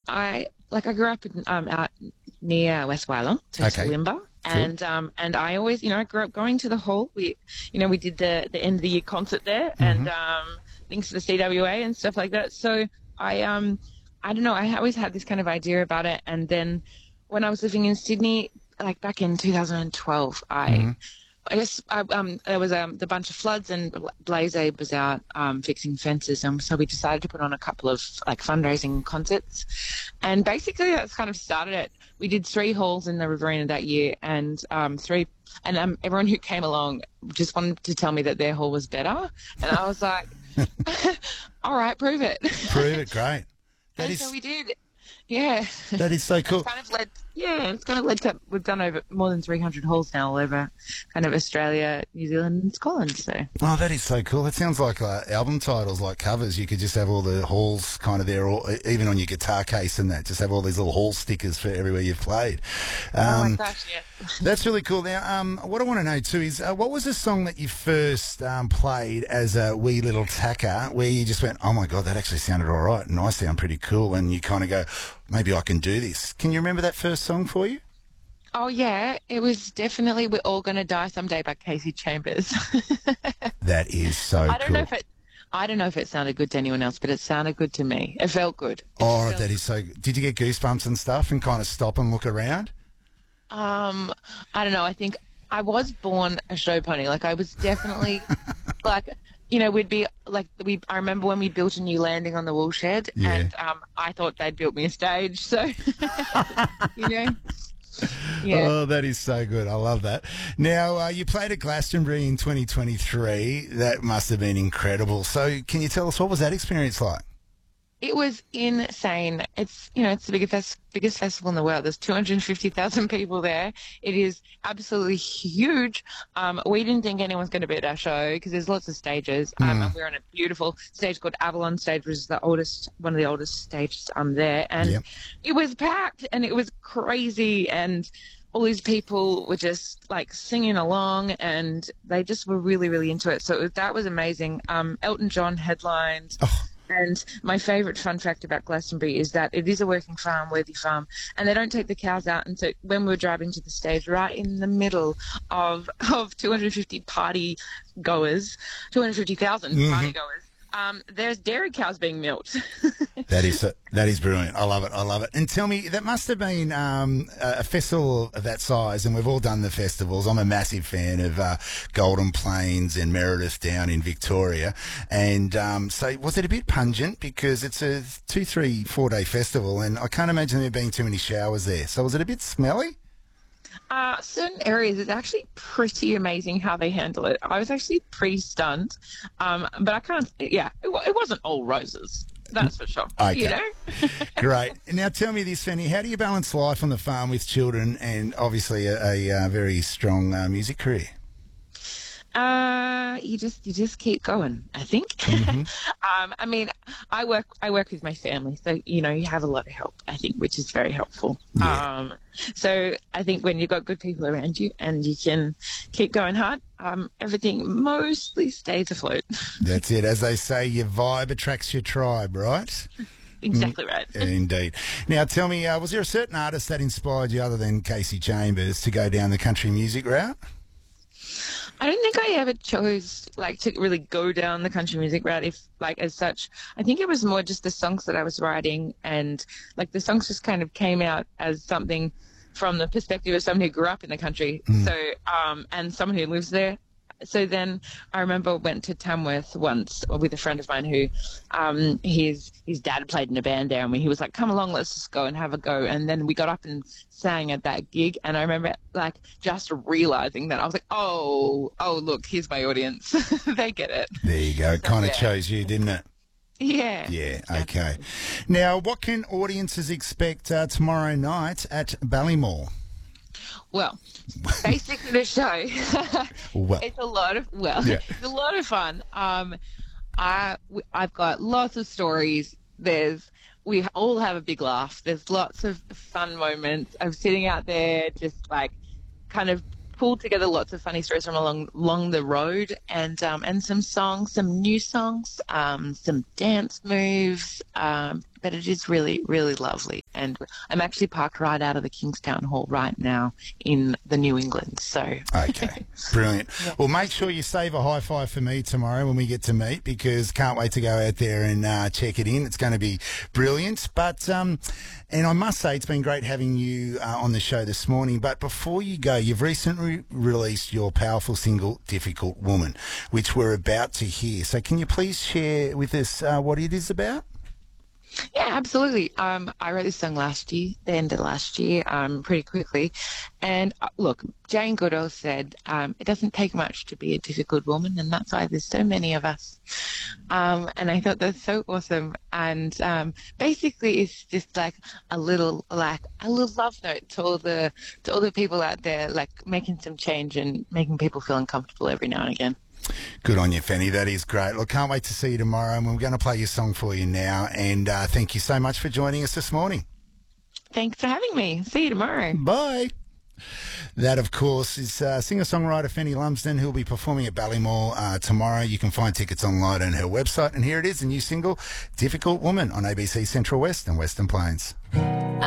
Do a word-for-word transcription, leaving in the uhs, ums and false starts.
I like I grew up in, um, out near West Wyalong, to Okay. Toowoomba. And um and I always, you know, I grew up going to the hall. We, you know, we did the the end of the year concert there, and um links to the C W A and stuff like that. So I um I don't know, I always had this kind of idea about it. And then when I was living in Sydney, like back in two thousand twelve, I I guess I, um, there was um, the bunch of floods, and Blaze Aid was out um, fixing fences, and so we decided to put on a couple of like fundraising concerts, and basically that's kind of started it. We did three halls in the Riverina that year, and um, three, and um, everyone who came along just wanted to tell me that their hall was better, and I was like, "All right, prove it." Prove it, great. That and is so we did. Yeah. that is so cool. It's kind of led, yeah, it's kind of led to, we've done over more than three hundred halls now all over kind of Australia, New Zealand and Scotland. So. Oh, that is so cool. It sounds like uh, album titles, like covers. You could just have all the halls kind of there, or even on your guitar case and that, just have all these little hall stickers for everywhere you've played. Um, oh my gosh, yeah. That's really cool. Now, um, what I want to know too is, uh, what was the song that you first um, played as a wee little tacker, where you just went, oh my God, that actually sounded all right, and I sound pretty cool, and you kind of go, maybe I can do this. Can you remember that first song for you? Oh yeah, it was definitely "We're All Gonna Die Someday" by Casey Chambers. That is so cool. I don't cool. know if it. I don't know if it sounded good to anyone else, but it sounded good to me. It felt good. It Oh, felt that is so. Did you get goosebumps and stuff, and kind of stop and look around? Um, I don't know. I think I was born a show pony. Like I was definitely like, you know, we'd be like, we, I remember when we built a new landing on the woolshed, Yeah. and um, I thought they'd built me a stage. So, you know, yeah. Oh, that is so good. I love that. Now, uh, you played at Glastonbury in twenty twenty-three. That must have been incredible. So can you tell us, what was that experience like? It was insane. It's, you know, it's the biggest, fes- biggest festival in the world. There's two hundred fifty thousand people there. It is absolutely huge. Um, we didn't think anyone's going to be at our show because there's lots of stages. Um, and we're on a beautiful stage called Avalon Stage, which is the oldest, one of the oldest stages um, there. And Yep. it was packed and it was crazy. And all these people were just like singing along, and they just were really, really into it. So it was, that was amazing. Um, Elton John headlined. Oh. And my favourite fun fact about Glastonbury is that it is a working farm, worthy farm, and they don't take the cows out. And so when we were driving to the stage, right in the middle of of two hundred fifty party goers, two hundred fifty thousand Mm-hmm. party goers, um, there's dairy cows being milked. That is that is brilliant. I love it. I love it. And tell me, that must have been um, a festival of that size, and we've all done the festivals. I'm a massive fan of uh, Golden Plains and Meredith down in Victoria. And um, so was it a bit pungent, because it's a two, three, four day festival, and I can't imagine there being too many showers there. So was it a bit smelly? Uh, certain areas, it's actually pretty amazing how they handle it. I was actually pretty stunned, um, but I can't, yeah, it, wa- it wasn't all roses. That's for sure. Okay. You know? Great. Now tell me this, Fanny, how do you balance life on the farm with children and obviously a, a, uh very strong uh, music career? Uh, you just you just keep going, I think. Mm-hmm. um, I mean, I work I work with my family, so you know you have a lot of help, I think, which is very helpful. Yeah. Um, so I think when you've got good people around you and you can keep going hard, um, everything mostly stays afloat. That's it. As they say, your vibe attracts your tribe, right? Exactly right. Indeed. Now, tell me, uh, was there a certain artist that inspired you, other than Casey Chambers, to go down the country music route? I don't think I ever chose like to really go down the country music route, if like as such. I think it was more just the songs that I was writing, and like the songs just kind of came out as something from the perspective of someone who grew up in the country. Mm. So um and someone who lives there. So then I remember I went to Tamworth once with a friend of mine who um his his dad played in a band there, and he was like, come along, let's just go and have a go. And then we got up and sang at that gig, and I remember like just realizing that I was like, oh oh look, here's my audience. They get it. There you go. It So, kind of yeah. chose you, didn't it? Yeah. Yeah, okay. Now, what can audiences expect uh, tomorrow night at Ballymore? Well, basically the show, Well, it's a lot of, well, Yeah. it's a lot of fun. Um, I, w- I've got lots of stories. There's, we all have a big laugh. There's lots of fun moments of sitting out there, just like kind of pulled together lots of funny stories from along along the road, and um, and some songs, some new songs, um, some dance moves, um, but it is really, really lovely. And I'm actually parked right out of the Kingstown Hall right now in the New England. So okay, brilliant. Yeah. Well, make sure you save a high five for me tomorrow when we get to meet, because can't wait to go out there and uh, check it in. It's going to be brilliant. But um, and I must say, it's been great having you uh, on the show this morning. But before you go, you've recently released your powerful single, Difficult Woman, which we're about to hear. So can you please share with us uh, what it is about? Yeah, absolutely. Um, I wrote this song last year, the end of last year, um, pretty quickly. And uh, look, Jane Goodall said, um, it doesn't take much to be a difficult woman, and that's why there's so many of us. Um, and I thought that's so awesome. And um, basically, it's just like a little, like a little love note to all the to all the people out there, like making some change and making people feel uncomfortable every now and again. Good on you, Fanny. That is great. Look, can't wait to see you tomorrow, and we're going to play your song for you now. And uh, thank you so much for joining us this morning. Thanks for having me. See you tomorrow. Bye. That, of course, is uh, singer-songwriter Fanny Lumsden, who'll be performing at Ballymore uh, tomorrow. You can find tickets online on her website. And here it is, the new single, Difficult Woman, on A B C Central West and Western Plains.